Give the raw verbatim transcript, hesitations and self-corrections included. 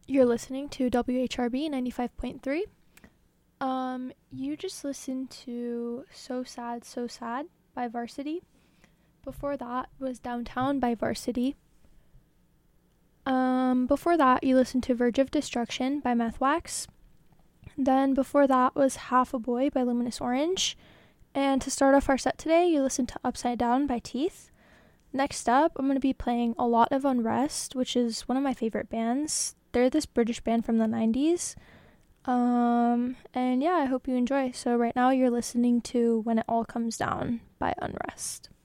You're listening to W H R B ninety-five point three. Um, you just listened to So Sad, So Sad by Varsity. Before that was Downtown by Varsity. Um, before that, you listened to Verge of Destruction by Methwax. Then before that was Half a Boy by Luminous Orange. And to start off our set today, you listened to Upside Down by Teeth. Next up, I'm going to be playing A Lot of Unrest, which is one of my favorite bands. They're this British band from the nineties. Um, and yeah, I hope you enjoy. So right now you're listening to When It All Comes Down by Unrest.